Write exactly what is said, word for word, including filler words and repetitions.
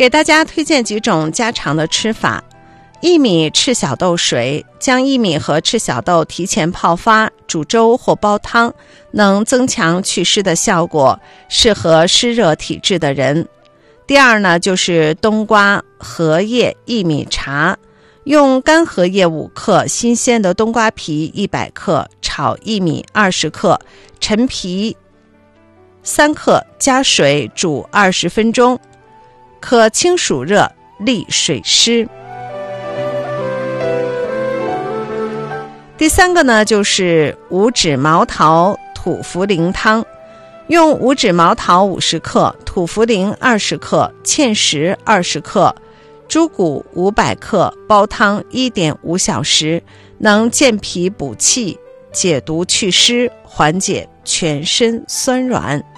给大家推荐几种家常的吃法。薏米赤小豆水，将薏米和赤小豆提前泡发，煮粥或煲汤，能增强祛湿的效果，适合湿热体质的人。第二呢，就是冬瓜荷叶薏米茶，用干荷叶五克，新鲜的冬瓜皮一百克，炒薏米二十克，陈皮三克，加水煮二十分钟，可清暑热，利水湿。第三个呢，就是五指毛桃土茯苓汤，用五指毛桃五十克，土茯苓二十克，芡实二十克，猪骨五百克，煲汤 一点五小时，能健脾补气，解毒祛湿，缓解全身酸软。